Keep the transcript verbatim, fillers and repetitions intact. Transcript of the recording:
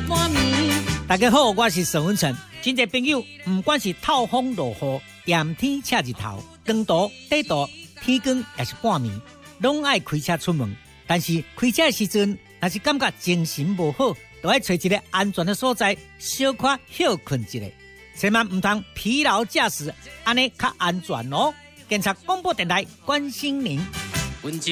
半暝。 大家好，我是沈文成。真侪朋友，不管是透风落雨、炎天赤日头、光图短图、天光也是半暝，拢爱开车出门。但是开车的时阵，若是感觉精神无好，就要找一个安全的所在，小可休困一下，千万唔通疲劳驾驶，安尼较安全哦。警察广播电台关心您。